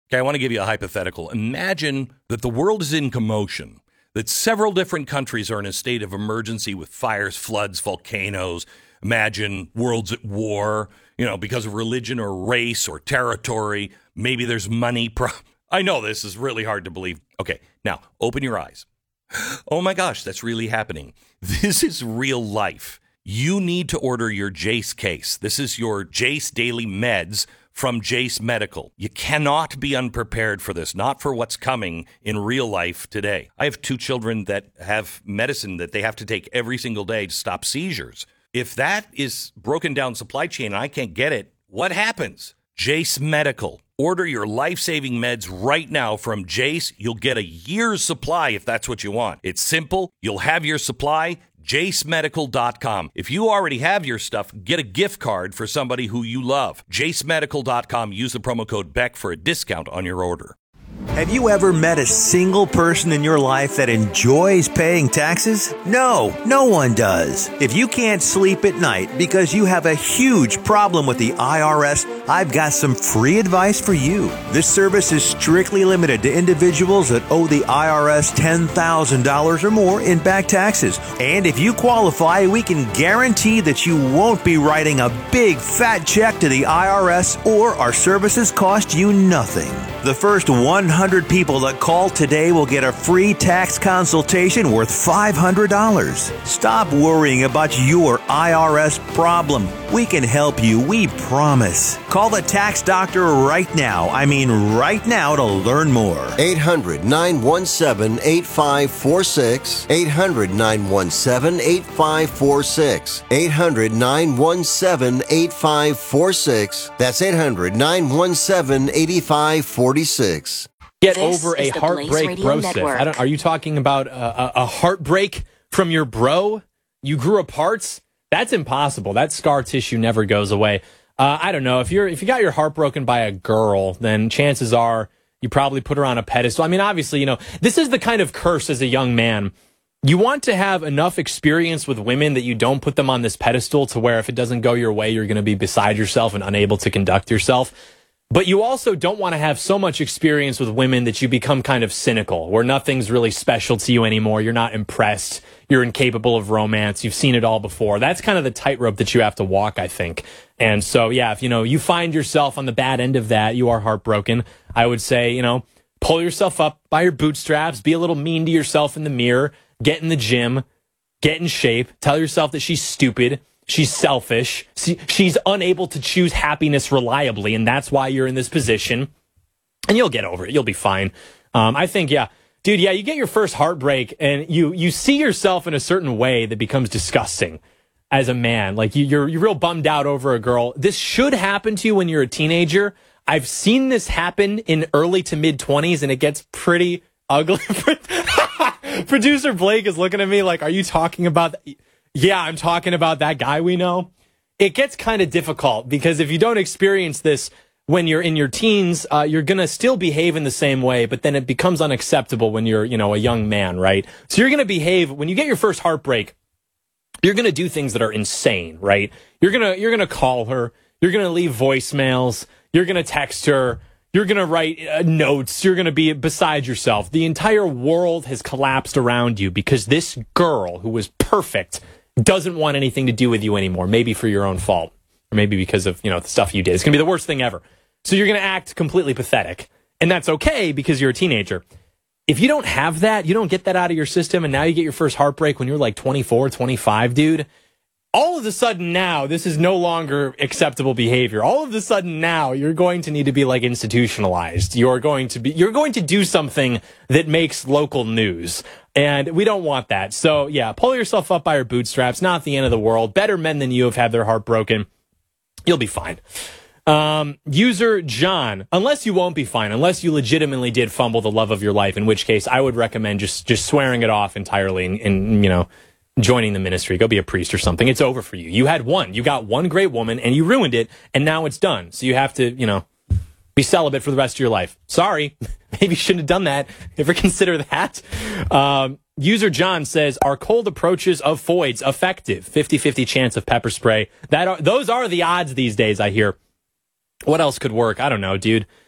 Okay, I want to give you a hypothetical. Imagine that the world is in commotion, that several different countries are in a state of emergency with fires, floods, volcanoes. Imagine worlds at war, because of religion or race or territory. Maybe there's money. I know this is really hard to believe. Okay, now open your eyes. Oh my gosh, that's really happening. This is real life. You need to order your Jace case. This is your Jace Daily Meds from Jace Medical. You cannot be unprepared for this, not for what's coming in real life today. I have 2 children that have medicine that they have to take every single day to stop seizures. If that is broken down supply chain and I can't get it, what happens? Jace Medical. Order your life-saving meds right now from Jace. You'll get a year's supply if that's what you want. It's simple. You'll have your supply. JaceMedical.com. If you already have your stuff, get a gift card for somebody who you love. JaceMedical.com. Use the promo code BECK for a discount on your order. Have you ever met a single person in your life that enjoys paying taxes? No one does. If you can't sleep at night because you have a huge problem with the IRS, I've got some free advice for you. This service is strictly limited to individuals that owe the IRS $10,000 or more in back taxes. And if you qualify, we can guarantee that you won't be writing a big fat check to the IRS, or our services cost you nothing. The first 100 people that call today will get a free tax consultation worth $500. Stop worrying about your IRS problem. We can help you, we promise. Call the tax doctor right now. I mean right now to learn more. 800-917-8546. 800-917-8546. 800-917-8546. That's 800-917-8546. Get over a heartbreak brosif. Are you talking about a heartbreak from your bro? You grew apart? That's impossible. That scar tissue never goes away. I don't know. If you got your heart broken by a girl, then chances are you probably put her on a pedestal. I mean, obviously, this is the kind of curse as a young man. You want to have enough experience with women that you don't put them on this pedestal to where if it doesn't go your way, you're going to be beside yourself and unable to conduct yourself. But you also don't want to have so much experience with women that you become kind of cynical, where nothing's really special to you anymore. You're not impressed. You're incapable of romance. You've seen it all before. That's kind of the tightrope that you have to walk, I think. And so, yeah, if, you find yourself on the bad end of that, you are heartbroken, I would say, pull yourself up by your bootstraps, be a little mean to yourself in the mirror, get in the gym, get in shape, tell yourself that she's stupid. She's selfish. She's unable to choose happiness reliably, and that's why you're in this position. And you'll get over it. You'll be fine. I think, dude, you get your first heartbreak, and you see yourself in a certain way that becomes disgusting as a man. Like, you're real bummed out over a girl. This should happen to you when you're a teenager. I've seen this happen in early to mid-20s, and it gets pretty ugly. Producer Blake is looking at me like, are you talking about... Yeah, I'm talking about that guy we know. It gets kind of difficult because if you don't experience this when you're in your teens, you're going to still behave in the same way, but then it becomes unacceptable when you're, a young man, right? So you're going to behave when you get your first heartbreak. You're going to do things that are insane, right? You're going to call her. You're going to leave voicemails. You're going to text her. You're going to write notes. You're going to be beside yourself. The entire world has collapsed around you because this girl who was perfect doesn't want anything to do with you anymore, maybe for your own fault, or maybe because of, the stuff you did. It's going to be the worst thing ever. So you're going to act completely pathetic, and that's okay because you're a teenager. If you don't have that, you don't get that out of your system, and now you get your first heartbreak when you're like 24, 25, dude, all of a sudden now, this is no longer acceptable behavior. All of a sudden now, you're going to need to be like institutionalized. You're going to do something that makes local news. And we don't want that. So, yeah, pull yourself up by your bootstraps. Not the end of the world. Better men than you have had their heart broken. You'll be fine. User John, unless you won't be fine, unless you legitimately did fumble the love of your life, in which case I would recommend just swearing it off entirely and joining the ministry. Go be a priest or something. It's over for you. You had one. You got one great woman and you ruined it, and now it's done. So you have to, be celibate for the rest of your life. Sorry. Maybe you shouldn't have done that. Ever consider that? User John says, are cold approaches of foids effective? 50-50 chance of pepper spray. Those are the odds these days, I hear. What else could work? I don't know, dude.